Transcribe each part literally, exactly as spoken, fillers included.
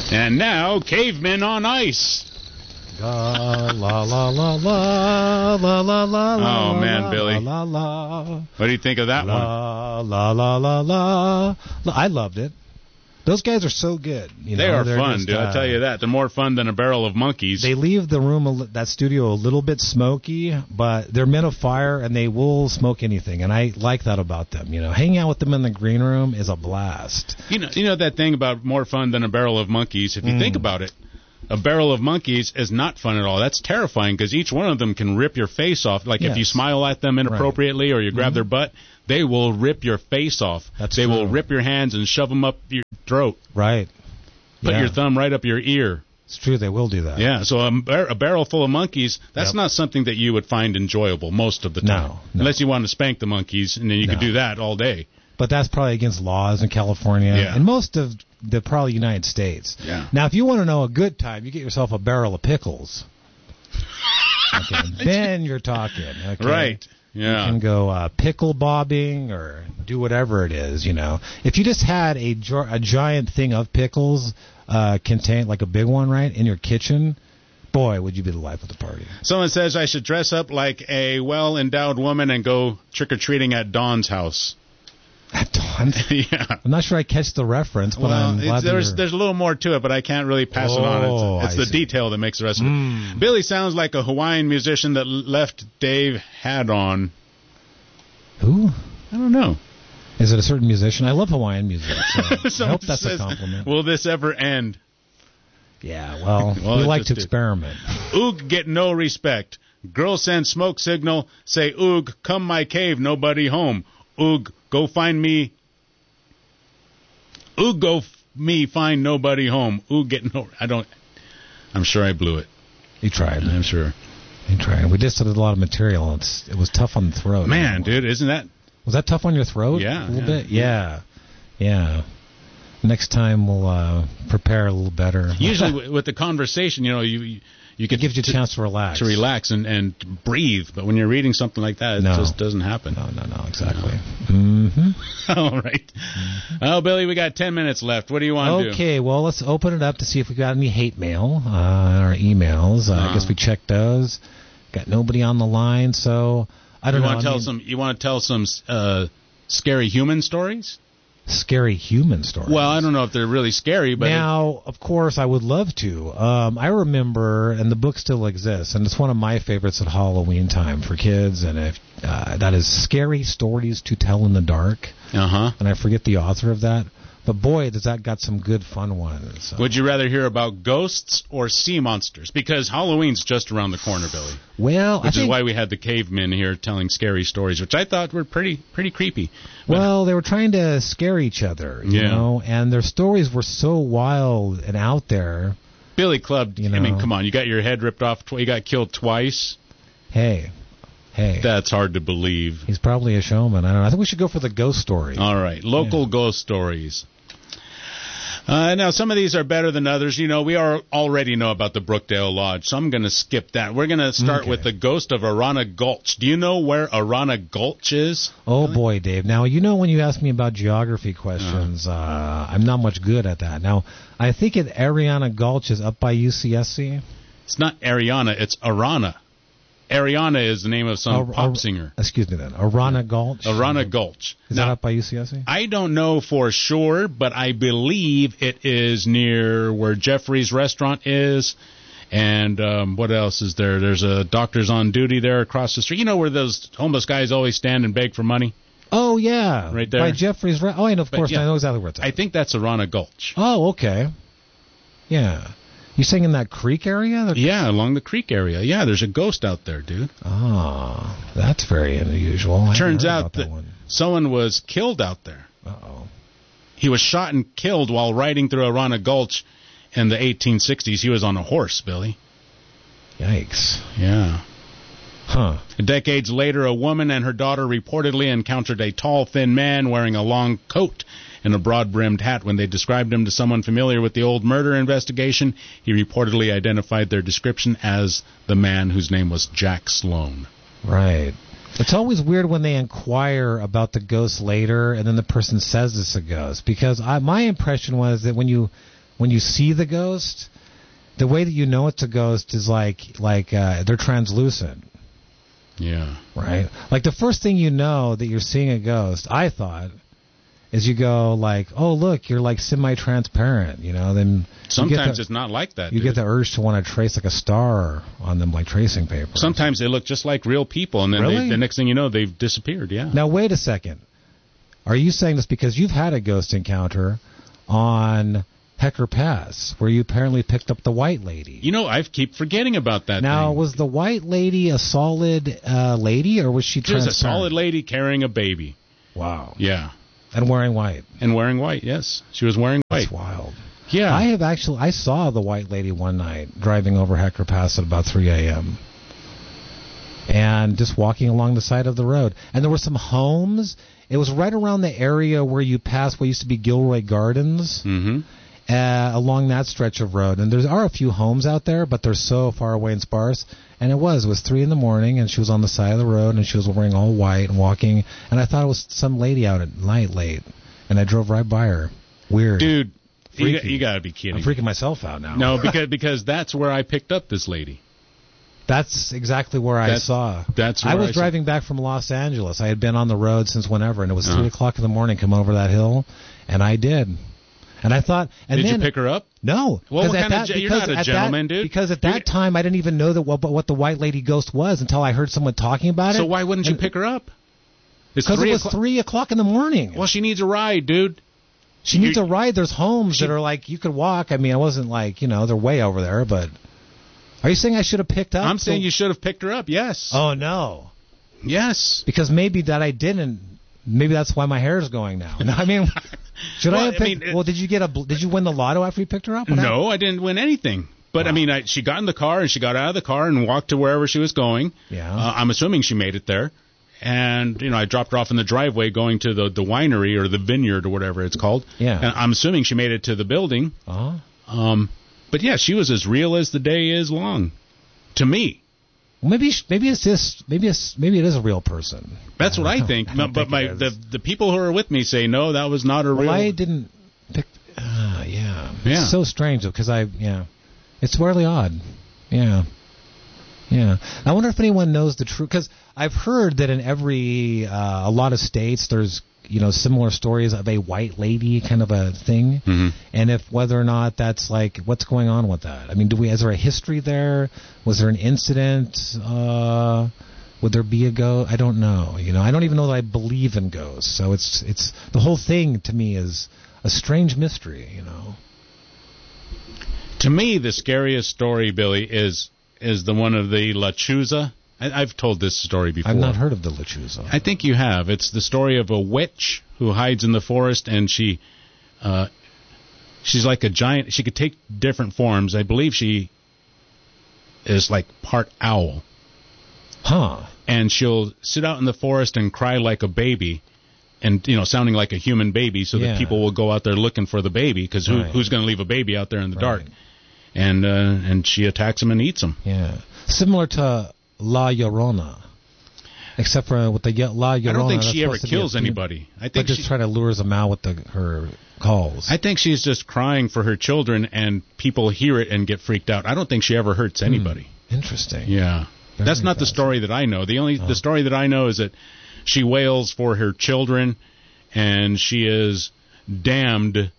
And now, Cavemen on Ice. La la la la la la la la. Oh man, la, Billy. La la la. What do you think of that la, one? La la la la la. I loved it. Those guys are so good. You they know, are they're fun, just, dude. Uh, I'll tell you that. They're more fun than a barrel of monkeys. They leave the room, a li- that studio, a little bit smoky, but they're men of fire, and they will smoke anything. And I like that about them. You know, hanging out with them in the green room is a blast. You know, you know that thing about more fun than a barrel of monkeys. If you Mm. think about it, a barrel of monkeys is not fun at all. That's terrifying because each one of them can rip your face off. Like Yes. if you smile at them inappropriately or you grab Mhm. their butt, they will rip your face off. That's they true. will rip your hands and shove them up your throat. Right. Put Yeah. your thumb right up your ear. It's true, they will do that. Yeah, so a, bar- a barrel full of monkeys, that's Yep. not something that you would find enjoyable most of the No, time. no. Unless you want to spank the monkeys, and then you No. could do that all day. But that's probably against laws in California Yeah. and most of the probably United States. Yeah. Now, if you want to know a good time, you get yourself a barrel of pickles. Okay. Then you're talking. Okay? Right. Yeah. You can go uh, pickle bobbing or do whatever it is, you know. If you just had a, jar- a giant thing of pickles uh, contained, like a big one, right, in your kitchen, boy, would you be the life of the party. Someone says I should dress up like a well-endowed woman and go trick-or-treating at Dawn's house. At Dawn? Yeah. I'm not sure I catch the reference, but Well, I'm it's, glad that there's you're- there's a little more to it, but I can't really pass it on. Oh, It's, it's I the see. detail that makes the rest of it. Mm. Billy sounds like a Hawaiian musician that left Dave had on. Who? I don't know. Is it a certain musician? I love Hawaiian music, so I Someone hope that's says, a compliment. Will this ever end? Yeah, well, Well, we it like just to did. experiment. Oog get no respect. Girl send smoke signal. Say Oog, come my cave, nobody home. Oog, go find me. Oog, go f- me find nobody home. Oog get no. I don't. I'm sure I blew it. You tried. I'm sure. You tried. We just did a lot of material. It's, it was tough on the throat. Man, dude, isn't that? Was that tough on your throat? Yeah, A little yeah. bit? Yeah. Yeah. Next time we'll uh, prepare a little better. Usually w- with the conversation, you know, you you, you It get gives you a to, chance to relax. to relax and, and breathe. But when you're reading something like that, it No. just doesn't happen. No, no, no, exactly. Mm-hmm. All right. Oh, Billy, we got ten minutes left. What do you want to do? Okay, well, let's open it up to see if we got any hate mail uh, in our emails. Uh, Uh-huh. I guess we checked those. Got nobody on the line, so I don't you know. Want to I tell mean, some? You want to tell some uh, scary human stories? scary human stories. Well, I don't know if they're really scary, but now, of course, I would love to. Um, I remember, and the book still exists, and it's one of my favorites at Halloween time for kids, and if, uh, that is Scary Stories to Tell in the Dark. uh huh. And I forget the author of that. But boy, does that got some good fun ones. So. Would you rather hear about ghosts or sea monsters? Because Halloween's just around the corner, Billy. Well, Which I think, is why we had the cavemen here telling scary stories, which I thought were pretty pretty creepy. But- well, they were trying to scare each other, you Yeah. know, and their stories were so wild and out there. Billy Club, You I mean, know. come on, you got your head ripped off, tw- you got killed twice. Hey, hey, That's hard to believe. he's probably a showman. I don't know. I think we should go for the ghost story. All right, local Yeah. ghost stories. Uh, now, some of these are better than others. You know, we are already know about the Brookdale Lodge, so I'm going to skip that. We're going to start Okay. with the ghost of Arana Gulch. Do you know where Arana Gulch is? Oh boy, Dave. Now you know when you ask me about geography questions, Uh-huh. uh, I'm not much good at that. Now I think it Ariana Gulch is up by U C S C. It's not Ariana, it's Arana. Ariana is the name of some Ar- pop Ar- singer. Excuse me, then Arana Gulch. Arana Gulch. Is Now, that up by U C S C? I don't know for sure, but I believe it is near where Jeffrey's restaurant is. And um, what else is there? There's a doctor's on duty there across the street. You know where those homeless guys always stand and beg for money? Oh yeah, Right there. by Jeffrey's. Re- oh, and of But, course yeah. I know exactly where it's at. I think that's Arana Gulch. Oh, okay. Yeah, you saying in that creek area? The- Yeah, along the creek area. Yeah, there's a ghost out there, dude. Oh, that's very unusual. I hadn't Turns heard out about that, that one. someone was killed out there. Uh oh. He was shot and killed while riding through Arana Gulch in the eighteen sixties. He was on a horse, Billy. Yikes. Yeah. Huh. Decades later, a woman and her daughter reportedly encountered a tall, thin man wearing a long coat and a broad-brimmed hat. When they described him to someone familiar with the old murder investigation, he reportedly identified their description as the man whose name was Jack Sloan. Right. It's always weird when they inquire about the ghost later and then the person says it's a ghost. Because I, my impression was that when you when you see the ghost, the way that you know it's a ghost is like like uh, they're translucent. Yeah. Right? Like the first thing you know that you're seeing a ghost, I thought, is you go like, oh, look, you're like semi-transparent, you know, then... Sometimes the, it's not like that, You dude. get the urge to want to trace like a star on them like tracing paper. Sometimes they look just like real people, and then Really? they, the next thing you know, they've disappeared, yeah. Now, wait a second. Are you saying this because you've had a ghost encounter on Hecker Pass, where you apparently picked up the white lady? You know, I keep forgetting about that Now, thing. was the white lady a solid uh, lady, or was she She was transparent? a solid lady carrying a baby. Wow. Yeah. And wearing white. And wearing white, yes. She was wearing white. That's wild. Yeah. I have actually, I saw the white lady one night driving over Hecker Pass at about three a.m. and just walking along the side of the road. And there were some homes. It was right around the area where you pass what used to be Gilroy Gardens, Mm-hmm. uh, along that stretch of road. And there are a few homes out there, but they're so far away and sparse. And it was. It was three in the morning, and she was on the side of the road, and she was wearing all white and walking. And I thought it was some lady out at night late. And I drove right by her. Weird. Dude, you, Freaky. you got to be kidding I'm freaking myself out now. No, because because that's where I picked up this lady. That's exactly where I That's- saw. that's I where was I saw- driving back from Los Angeles. I had been on the road since whenever, and it was Uh-huh. three o'clock in the morning. Come over that hill, and I did. And I thought, and Did then you pick her up? no, Well, 'cause what at kind of that, ge- you're because not a at gentleman, that, dude. Because at You're- that time, I didn't even know that what, what the white lady ghost was until I heard someone talking about it. So why wouldn't you And- pick her up? It's Because it three was o'clock. three o'clock in the morning. Well, she needs a ride, dude. she needs you- a ride. There's homes she- that are like you could walk. I mean, I wasn't like you know they're way over there, but are you saying I should have picked up? I'm saying the- you should have picked her up. Yes. Oh no. Yes. Because maybe that I didn't. Maybe that's why my hair is going now. No, I mean, should Well, I have I picked? mean, it- well, did you get a? bl- Did you win the lotto after you picked her up? What happened? No, I didn't win anything. But I Wow. mean, I, she got in the car and she got out of the car and walked to wherever she was going. Yeah. Uh, I'm assuming she made it there. And, you know, I dropped her off in the driveway going to the, the winery or the vineyard or whatever it's called. Yeah. And I'm assuming she made it to the building. Uh-huh. Um, but, yeah, she was as real as the day is long. To me. Well, maybe sh- maybe it's just maybe it's maybe it is a real person. That's what I think. I don't but think my it the, is. the people who are with me say, no, that was not a Well, real... I didn't pick. Uh, yeah. Yeah. It's so strange because I yeah, it's really odd. Yeah. Yeah. I wonder if anyone knows the truth because I've heard that in every uh, a lot of states there's you know similar stories of a white lady kind of a thing, Mhm. and if whether or not that's like what's going on with that. I mean, do we is there a history there? Was there an incident? Uh, would there be a ghost? I don't know. You know, I don't even know that I believe in ghosts. So it's it's the whole thing to me is a strange mystery. You know. To me, the scariest story, Billy, is is the one of the Lechuza. I, I've told this story before. I've not heard of the Lechuza. I think you have. It's the story of a witch who hides in the forest, and she, uh, she's like a giant. She could take different forms. I believe she is like part owl, Huh. and she'll sit out in the forest and cry like a baby, and you know, sounding like a human baby, so Yeah. that people will go out there looking for the baby, because who, Right. who's going to leave a baby out there in the Right. dark? And uh, and she attacks them and eats them. Yeah. Similar to La Llorona. Except for with the Ye- La Llorona. I don't think that's she ever supposed to be a kills female- anybody. I But think just she, try to lures them out with the, her calls. I think she's just crying for her children, and people hear it and get freaked out. I don't think she ever hurts anybody. Interesting. Yeah, Very that's not the fascinating. story that I know. The only Oh. the story that I know is that she wails for her children, and she is damned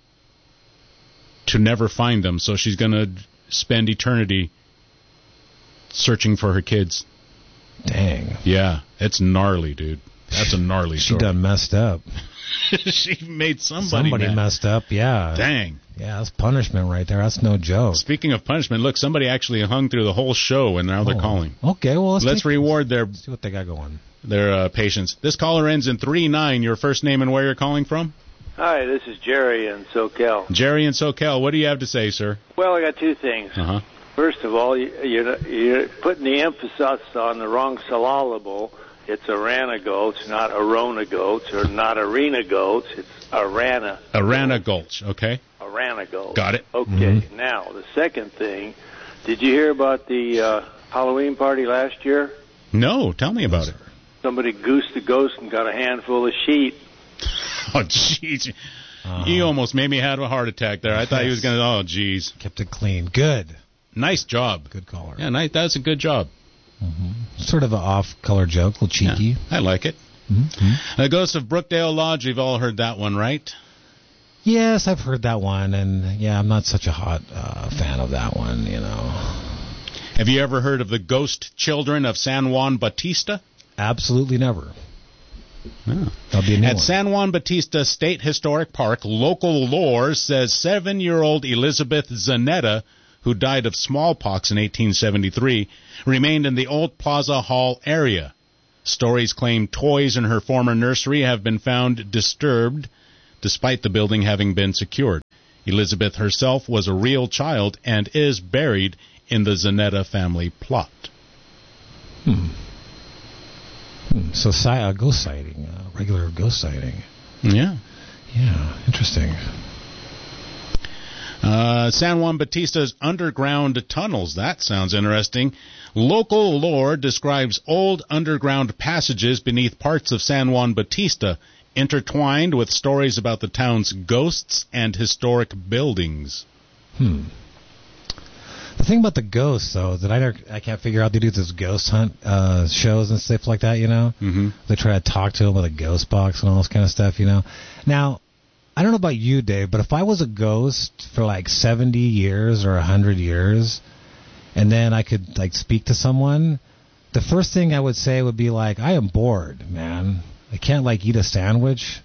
to never find them. So she's going to spend eternity searching for her kids. Dang. Yeah, it's gnarly, dude. That's a gnarly She story. done messed up. She made somebody, Somebody mad. messed up, yeah. Dang. Yeah, that's punishment right there. That's no joke. Speaking of punishment, look, somebody actually hung through the whole show, and now they're Oh. calling. Okay, well, let's, Let's take- reward their see what they got going. their uh, patience. This caller ends in three nine. Your first name and where you're calling from? Hi, this is Jerry in SoCal. Jerry in SoCal. What do you have to say, sir? Well, I got two things. Uh-huh. First of all, you, you're, you're putting the emphasis on the wrong syllable. It's Arana goats, not Arona goats, or not Arena goats. It's Arana. Arana Gulch, okay? Arana goats. Got it. Okay. Mhm. Now, the second thing, did you hear about the uh, Halloween party last year? No, tell me about it. Somebody goosed the ghost and got a handful of sheep. Oh, jeez. Uh-huh. He almost made me have a heart attack there. I thought Yes. he was going to, oh, geez. Kept it clean. Good. Nice job. Good caller. Yeah, nice, that's a good job. Mm-hmm. Sort of an off-color joke, a little cheeky. Yeah, I like it. Mm-hmm. The Ghost of Brookdale Lodge, you've all heard that one, right? Yes, I've heard that one, and yeah, I'm not such a hot uh, fan of that one, you know. Have you ever heard of the Ghost Children of San Juan Bautista? Absolutely never. Oh. That'll be a new At one. San Juan Bautista State Historic Park, local lore says seven-year-old Elizabeth Zanetta, who died of smallpox in eighteen seventy-three, remained in the old Plaza Hall area. Stories claim toys in her former nursery have been found disturbed, despite the building having been secured. Elizabeth herself was a real child and is buried in the Zanetta family plot. Hmm. Hmm. So, si- uh, ghost sighting, uh, regular ghost sighting. Yeah. Yeah, interesting. Uh, San Juan Bautista's underground tunnels. That sounds interesting. Local lore describes old underground passages beneath parts of San Juan Bautista, intertwined with stories about the town's ghosts and historic buildings. Hmm. The thing about the ghosts, though, that I, never, I can't figure out, they do those ghost hunt uh, shows and stuff like that, you know? Mm-hmm. They try to talk to them with a ghost box and all this kind of stuff, you know? Now, I don't know about you, Dave, but if I was a ghost for like seventy years or one hundred years, and then I could like speak to someone, the first thing I would say would be like, I am bored, man. I can't like eat a sandwich.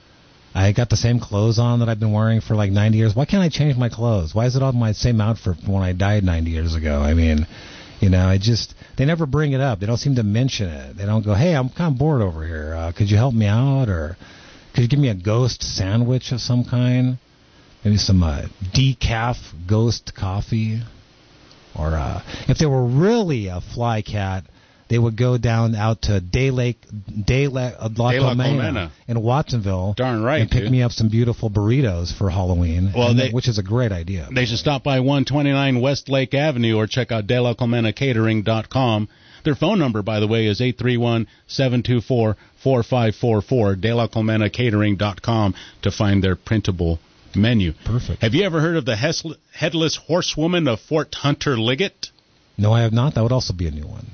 I got the same clothes on that I've been wearing for like ninety years. Why can't I change my clothes? Why is it all my same outfit from when I died ninety years ago? I mean, you know, I just, they never bring it up. They don't seem to mention it. They don't go, hey, I'm kind of bored over here. Uh, could you help me out? Or could you give me a ghost sandwich of some kind? Maybe some uh, decaf ghost coffee? Or uh, if they were really a fly cat, they would go down out to Day Lake, Day La, uh, La, De La Colmena Colmena. in Watsonville. Darn right, and pick dude. me up some beautiful burritos for Halloween, Well, and they- that- which is a great idea. They should stop by one twenty-nine West Lake Avenue or check out de la colmena catering dot com. Their phone number, by the way, is eight three one, seven two four, four five four four, de la colmena catering dot com to find their printable menu. Perfect. Have you ever heard of the Hes- Headless Horsewoman of Fort Hunter Liggett? No, I have not. That would also be a new one.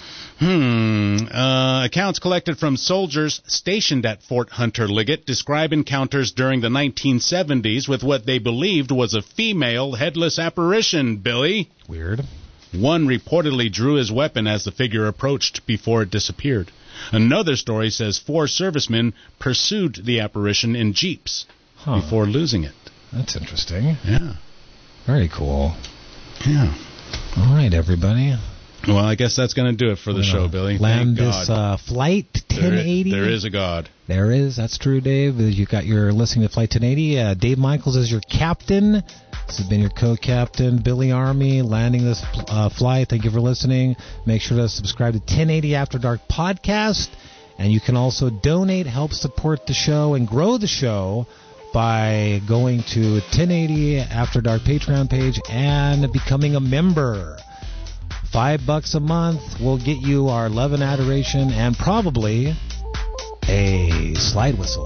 Hmm. Uh, accounts collected from soldiers stationed at Fort Hunter Liggett describe encounters during the nineteen seventies with what they believed was a female headless apparition, Billy. Weird. One reportedly drew his weapon as the figure approached before it disappeared. Another story says four servicemen pursued the apparition in jeeps Huh. before losing it. That's interesting. Yeah. Very cool. Yeah. All right, everybody. Well, I guess that's going to do it for the We're show, gonna Billy. Land Thank this God. uh, flight ten eighty. There, there is a God. There is. That's true, Dave. You got your listening to Flight ten eighty. Uh, Dave Michaels is your captain. This has been your co-captain, Billy Army, landing this uh, flight. Thank you for listening. Make sure to subscribe to ten eighty After Dark podcast. And you can also donate, help support the show, and grow the show by going to ten eighty After Dark Patreon page and becoming a member. Five bucks a month will get you our love and adoration and probably a slide whistle.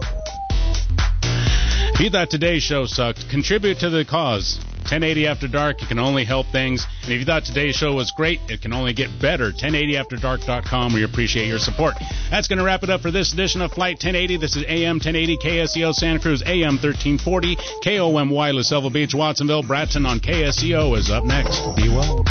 If you thought today's show sucked, contribute to the cause. ten eighty After Dark, it can only help things. And if you thought today's show was great, it can only get better. ten eighty after dark dot com. We appreciate your support. That's going to wrap it up for this edition of Flight ten eighty. This is A M ten eighty K S E O Santa Cruz, A M thirteen forty, K O M Y La Selva Beach, Watsonville. Bratton on K S E O is up next. Be well.